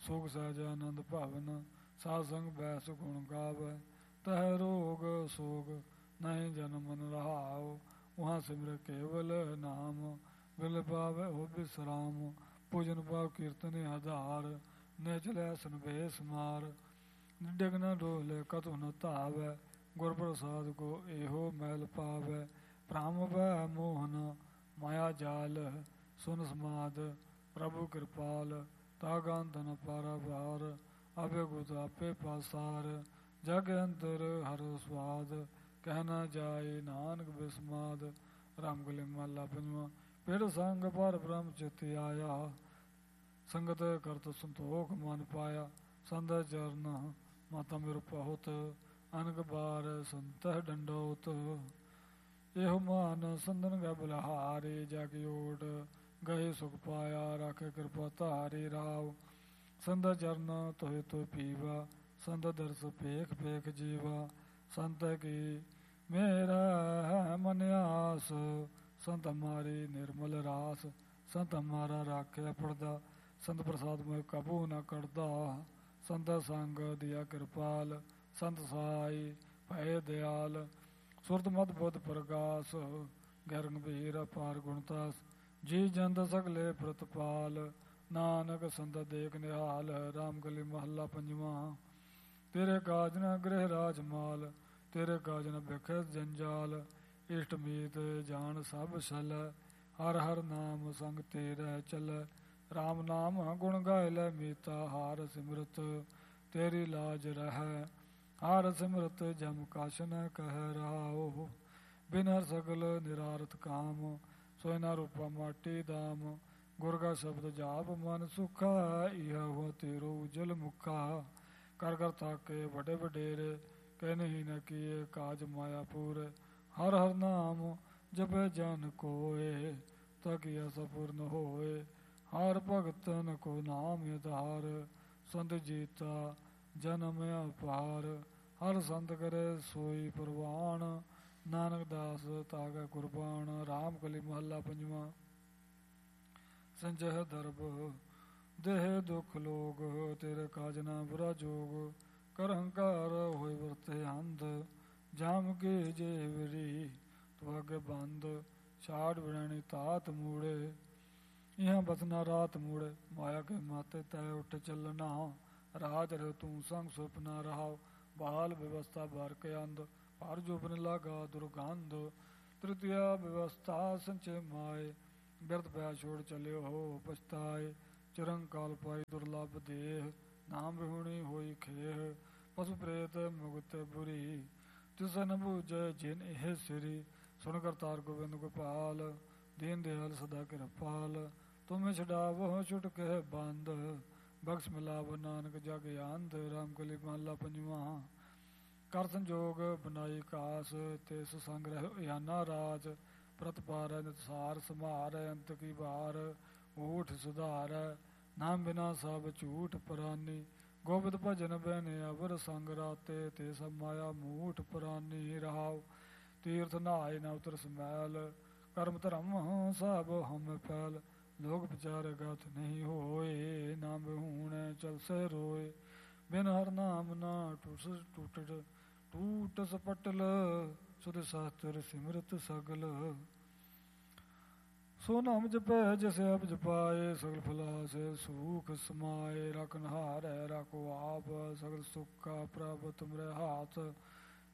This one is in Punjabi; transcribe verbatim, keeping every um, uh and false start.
ਸੁਖ ਸਹਿਜ ਆਨੰਦ ਭਵਨ, ਸਾਧ ਸੰਗ ਬੈਸ ਗੁਣ ਗਾਵੈ। ਤਹ ਰੋਗ ਸੋਗ ਨਹੀਂ ਜਨਮ ਮਨ ਰਹਾਉ, ਵਹਾਂ ਸਿਮਰ ਕੇਵਲ ਨਾਮ, ਬਿਲ ਪਾਵੈ ਹੋ ਬਿਸਰਾਮ। ਭੋਜਨ ਪਾਵ ਕੀਰਤਨ ਆਧਾਰ, ਨਿਚਲ ਐਸਨ ਬੇਸ ਮਾਰ। ਡਿਗ ਨ ਡੋਲੇ ਕਤੁ ਨ ਧਾਵੈ, ਗੁਰ ਪ੍ਰਸਾਦ ਕੋ ਇਹੋ ਮੈਲ ਪਾਵੈ। ਭ੍ਰਮ ਭੈ ਮੋਹਨ ਮਾਇਆ ਜਾਲ, ਸੁਨ ਸਮਾਦ ਪ੍ਰਭੂ ਕਿਰਪਾਲ। ਤਾ ਗੰਧ ਨ ਪਾਰਾਵਾਰ, ਆਪੇ ਗੁਤ ਆਪੇ ਪਾਸਾਰ। ਜਗ ਅੰਤਰ ਹਰ ਸਵਾਦ, ਕਹਿ ਨ ਜਾਏ ਨਾਨਕ ਬਿਸਮਾਦ। ਰਾਮ ਗਲੀ ਮਹਲਾ ਪੰਜਵਾਂ। ਪਿੜ ਸੰਗ ਪਰ ਬ੍ਰਹਮ ਚਿਤ ਆਇਆ, ਸੰਗਤ ਕਰਤ ਸੰਤੋਖ ਮਨ ਪਾਇਆ। ਸੰਤ ਚਰਨ ਮਾਤਾ ਮਿਰ ਬਹੁਤ, ਅਨਕ ਬਾਰ ਸੰਤਹਿ ਡੰਡੋਤ। ਇਹੋ ਮਾਨ ਸੰਦਨ ਗੈ ਬਲਿਹਾਰੀ, ਜਾ ਕੇ ਓਟ ਗਏ ਸੁਖ ਪਾਇਆ। ਰਾਖੇ ਕਿਰਪਾ ਧਾਰੀ ਰਾਵ, ਸੰਤ ਚਰਨ ਤੋਹਿ ਤੋਹਿ ਪੀਵਾ। ਸੰਤ ਦਰਸ ਪੇਖ ਪੇਖ ਜੀਵਾ। ਸੰਤ ਕੀ ਮੇਰਾ ਮਨ ਆਸ, ਸੰਤ ਹਮਾਰੀ ਨਿਰਮਲ ਰਾਸ। ਸੰਤ ਹਮਾਰਾ ਰਾਖਿਆ ਪੜਦਾ, ਸੰਤ ਪ੍ਰਸਾਦ ਮੈਂ ਕਬੂ ਨ ਕਰਦਾ। ਸੰਤ ਸੰਗ ਦਿਆ ਕਿਰਪਾਲ, ਸੰਤ ਸਹਾਈ ਭਏ ਦਿਆਲ। ਸੁਰਤ ਮਤ ਬੁੱਧ ਪ੍ਰਗਾਸ, ਗੈਰ ਗੰਭੀਰ ਅਪਾਰ ਗੁਣਤਾਸ। ਜੀ ਜੰਤ ਸਗਲੇ ਪ੍ਰਤਪਾਲ, ਨਾਨਕ ਸੰਤ ਦੇਖ ਨਿਹਾਲ। ਰਾਮ ਗਲੀ ਮਹੱਲਾ ਪੰਜਵਾਂ। ਤੇਰੇ ਕਾਜ ਨ ਗ੍ਰਹਿ ਰਾਜ ਮਾਲ, ਤੇਰੇ ਕਾਜ ਨ ਬਿਖੈ ਜੰਜਾਲ। ਇਸ਼ਟ ਮੀਤ ਜਾਣ ਸਭ ਸਲੈ, ਹਰ ਹਰ ਨਾਮ ਸੰਗ ਤੇਰੇ ਚਲੈ। ਰਾਮ ਨਾਮ ਗੁਣ ਗਾਇ ਲੈ ਮੀਤਾ, ਹਾਰ ਸਿਮਰਤ ਤੇਰੀ ਲਾਜ ਰਹੈ। ਹਾਰ ਸਿਮਰਤ ਜਮ ਕਛ ਨ ਕਹਿ ਰਹਾਉ, ਬਿਨ ਹਰ ਸਗਲ ਨਿਰਾਰਥ ਕਾਮ। ਸੋਇ ਨ ਰੂਪਾ ਮਾਟੀ ਦਾਮ, ਗੁਰ ਕਾ ਸ਼ਬਦ ਜਾਪ ਮਨ ਸੁਖਾ। ਇਹੋ ਤੇਰੋ ਉਜਲ ਮੁਖਾ, ਕਰ ਕਰ ਤਾਕੇ ਵੱਡੇ ਵਡੇਰੇ। ਕਹਿ ਨਹੀਂ ਨ ਕੀਏ ਕਾਜ ਮਾਇਆ ਪੂਰੇ। ਹਰ ਹਰ ਨਾਮ ਜਪੈ ਜਨ ਕੋਏ, ਤਾ ਕੀਆ ਸਪੂਰਨ ਹੋਏ। ਹਰ ਭਗਤਨ ਕੋ ਨਾਮ ਆਧਾਰ, ਸੰਤ ਜੀਤਾ ਜਨਮ ਅਪਾਰ। ਹਰ ਸੰਤ ਕਰੇ ਸੋਈ ਪ੍ਰਵਾਨ, ਨਾਨਕ ਦਾਸ ਤਾਗੈ ਕੁਰਬਾਨ। ਰਾਮ ਕਲੀ ਮਹੱਲਾ ਪੰਜਵਾਂ। ਸੰਜਹ ਦਰਬ ਦੇਹ ਦੁਖ ਲੋਗ, ਤੇਰੇ ਕਾਜ ਨਾ ਬੁਰਾ ਜੋਗ। ਕਰ ਹੰਕਾਰ ਹੋਏ ਵਰਤੇ ਅੰਧ, ਜਾਮ ਕੇ ਜੇਵਰੀ ਤੁਆਗੇ ਬੰਦ। ਛਾੜ ਬਿੜਾਣੀ ਤਾਤ ਮੂੜੇ, ਇਹਾਂ ਬਸਨਾ ਰਾਤ ਮੂੜੇ। ਮਾਇਆ ਕੇ ਮਾਤੇ ਤੈ ਉੱਠ ਚੱਲਣਾ, ਰਾਜ ਰਹਿ ਤੂੰ ਸੰਗ ਸੁਪਨਾ ਰਹਾਉ। ਬਾਲ ਵਿਵਸਥਾ ਭਰ ਕੇ ਅੰਧ, ਪਰ ਜੁਬਨ ਲਾਗਾ ਦੁਰਗੰਧ। ਤ੍ਰਿਤੀਆ ਵਿਵਸਥਾ ਸੰਚੇ ਮਾਏ, ਬਿਰਧ ਪਿਆ ਛੋੜ ਚਲਿਓ ਹੋ ਪਛਤਾਏ। ਚਿਰੰਕਾਲ ਪਾਈ ਦੁਰਲਭ ਦੇਹ, ਨਾਮ ਵਿਹੂਣੀ ਹੋਈ ਖੇਹ। ਪਸ਼ੂ ਪ੍ਰੇਤ ਮੁਗਤ ਬੁਰੀ, ਤਿਸ ਨ ਬੂਝੈ ਜਿਨ ਇਹ ਸਿਰੀ। ਸੁਣ ਕਰਤਾਰ ਗੋਬਿੰਦ ਗੋਪਾਲ, ਦੀਨ ਦਿਆਲ ਸਦਾ ਕਿਰਪਾਲ। ਤੁਮੇ ਛਡਾਵੋ ਛੁਟ ਕੇ ਬੰਦ, ਬਖਸ਼ ਮਿਲਾਵ ਨਾਨਕ ਜਗ ਅੰਧ। ਰਾਮ ਕਲੀ ਮਹੱਲਾ ਪੰਜਵਾਂ। ਕਰ ਸੰਜੋਗ ਬਨਾਈ ਕਾਸ, ਤਿਸ ਸੰਗ ਰਹਿ ਆਨਾ ਰਾਜ। ਪ੍ਰਤਪਾਰੈ ਨਿਤਸਾਰ ਸੰਭਾਰੈ, ਅੰਤ ਕੀ ਵਾਰ ਊਠ ਸੁਧਾਰੈ। ਨਾਮ ਬਿਨਾ ਸਭ ਝੂਠ ਪਰਾਨੀ, ਗੋਬਿੰਦ ਭਜਨ ਬੈਨ ਅਵਰ ਸੰਗ ਰਾਤੇ। ਤੇ ਸਭ ਮਾਇਆ ਮੂਠ ਪਰਾਨੀ ਰਹਾਉ, ਤੀਰਥ ਨਹਾਏ ਨ ਉਤਰ ਸਮੈਲ। ਕਰਮ ਧਰਮ ਸਭ ਹਮ ਫੈਲ, ਲੋਕ ਵਿਚਾਰ ਗਤ ਨਹੀਂ ਹੋਏ। ਨਾਮ ਵਿਹੂਣੈ ਚਲਸੈ ਰੋਏ, ਬਿਨ ਹਰ ਨਾਮ ਨਾ ਟੁੱਟ ਟੁੱਟ ਟੂਟ ਸਪਟਲ। ਸੁਧ ਸਾਸਤਰ ਸਿਮਰਤ ਸਗਲ, ਸੋ ਨਾਮ ਜਪੈ ਜਿਸ ਆਪ ਜਪਾਏ। ਸਗਲ ਫਲਾਸੇ ਸੂਖ ਸਮਾਏ, ਰਖਨਹਾਰੈ ਰਾਖੋ ਆਪ। ਸਗਲ ਸੁੱਖਾ ਪ੍ਰਭ ਤੁਮਰੇ ਹਾਥ,